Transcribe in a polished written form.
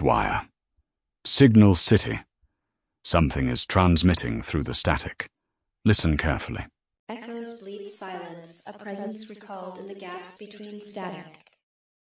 wire. Signal City. Something is transmitting through the static. Listen carefully. Echoes bleed silence, a presence recalled in the gaps between static.